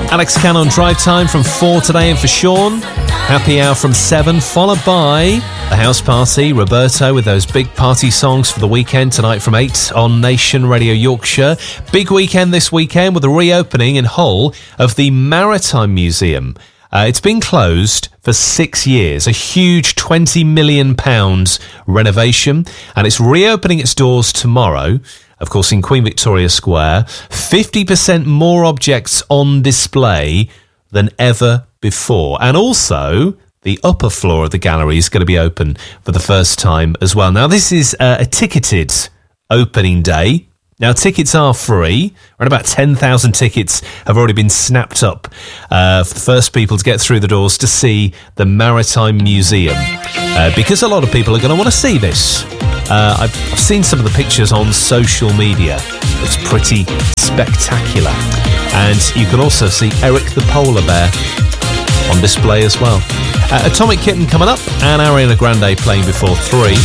Alex Cannon Drive Time from 4 today, and for Sean, Happy Hour from 7, followed by the House Party, Roberto with those big party songs for the weekend tonight from 8 on Nation Radio Yorkshire. Big weekend this weekend with the reopening in Hull of the Maritime Museum. It's been closed for 6 years, a huge £20 million renovation, and it's reopening its doors tomorrow, of course, in Queen Victoria Square. 50% more objects on display than ever before. And also, the upper floor of the gallery is going to be open for the first time as well. Now, this is a ticketed opening day. Now, tickets are free. Around about 10,000 tickets have already been snapped up for the first people to get through the doors to see the Maritime Museum. Because a lot of people are going to want to see this. I've seen some of the pictures on social media. It's pretty spectacular. And you can also see Eric the Polar Bear on display as well. Atomic Kitten coming up, and Ariana Grande playing before 3.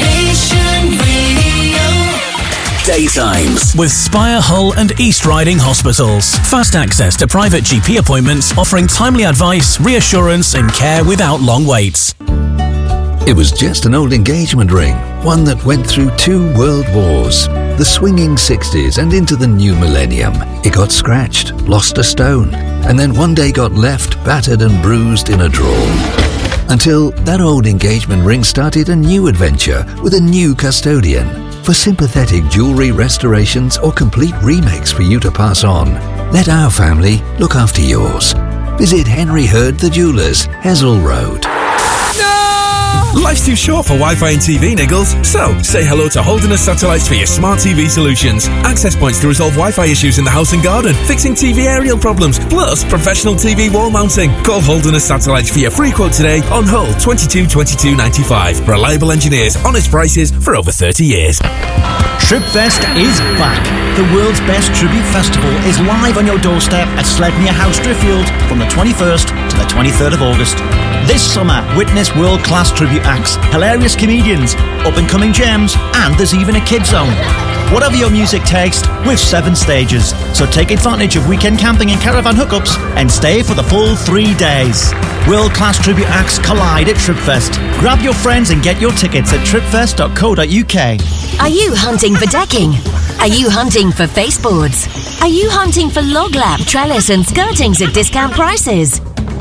Daytimes with Spire Hull and East Riding Hospitals. Fast access to private GP appointments, offering timely advice, reassurance and care without long waits. It was just an old engagement ring, one that went through 2 world wars, the swinging 60s and into the new millennium. It got scratched, lost a stone, and then one day got left battered and bruised in a drawer. Until that old engagement ring started a new adventure with a new custodian. For sympathetic jewellery restorations or complete remakes for you to pass on, let our family look after yours. Visit Henry Hurd the Jewellers, Hessel Road. Life's too short for Wi-Fi and TV, Niggles. So, say hello to Holderness Satellites for your smart TV solutions. Access points to resolve Wi-Fi issues in the house and garden, fixing TV aerial problems, plus professional TV wall mounting. Call Holderness Satellites for your free quote today on Hull 22 22 95. Reliable engineers, honest prices for over 30 years. Tripfest is back. The world's best tribute festival is live on your doorstep at Sledmere House, Driffield from the 21st to the 23rd of August. This summer, witness world-class tribute acts, hilarious comedians, up-and-coming gems, and there's even a kids zone. Whatever your music taste, with 7 stages. So take advantage of weekend camping and caravan hookups and stay for the full 3 days. World-class tribute acts collide at Tripfest. Grab your friends and get your tickets at tripfest.co.uk. Are you hunting for decking? Are you hunting for baseboards? Are you hunting for log lap, trellis and skirtings at discount prices?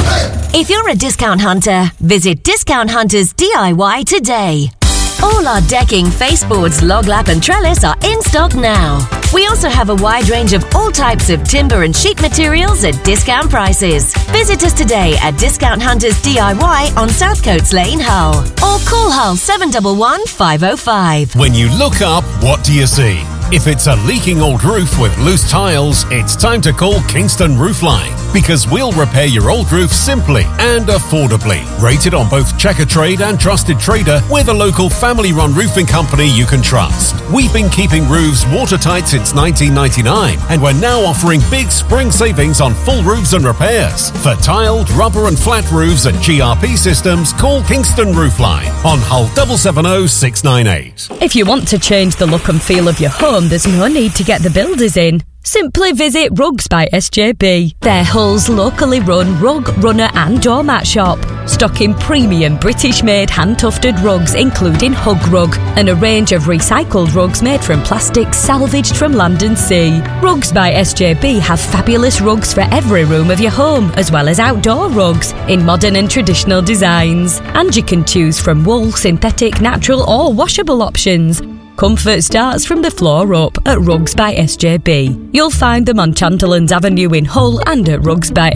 If you're a discount hunter, visit Discount Hunters DIY today. All our decking, baseboards, log lap and trellis are in stock now. We also have a wide range of all types of timber and sheet materials at discount prices. Visit us today at Discount Hunters DIY on Southcoats Lane, Hull. Or call Hull 711 505. When you look up, what do you see? If it's a leaking old roof with loose tiles, it's time to call Kingston Roofline, because we'll repair your old roof simply and affordably. Rated on both Checkatrade and Trusted Trader, we're the local family-run roofing company you can trust. We've been keeping roofs watertight since 1999, and we're now offering big spring savings on full roofs and repairs. For tiled, rubber and flat roofs and GRP systems, call Kingston Roofline on Hull 770 698. If you want to change the look and feel of your home, there's no need to get the builders in. Simply visit Rugs by SJB. They're Hull's locally run rug, runner and doormat shop, stocking premium British-made hand-tufted rugs including Hug Rug and a range of recycled rugs made from plastics salvaged from land and sea. Rugs by SJB have fabulous rugs for every room of your home, as well as outdoor rugs in modern and traditional designs. And you can choose from wool, synthetic, natural or washable options. Comfort starts from the floor up at Rugs by SJB. You'll find them on Chanterlands Avenue in Hull and at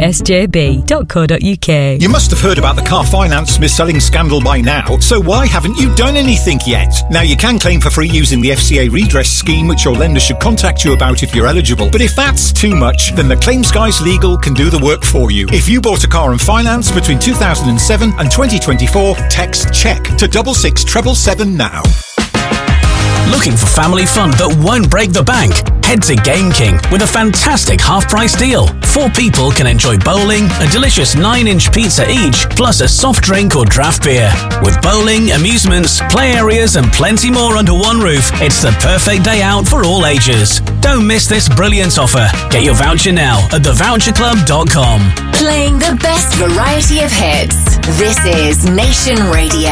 rugsbysjb.co.uk. You must have heard about the car finance mis-selling scandal by now, so why haven't you done anything yet? Now, you can claim for free using the FCA redress scheme, which your lender should contact you about if you're eligible. But if that's too much, then the Claims Guys Legal can do the work for you. If you bought a car on finance between 2007 and 2024, text CHECK to 66777 now. Looking for family fun that won't break the bank? Head to Game King with a fantastic half-price deal. 4 people can enjoy bowling, a delicious 9-inch pizza each, plus a soft drink or draft beer. With bowling, amusements, play areas and plenty more under one roof, it's the perfect day out for all ages. Don't miss this brilliant offer. Get your voucher now at thevoucherclub.com. Playing the best variety of hits. This is Nation Radio.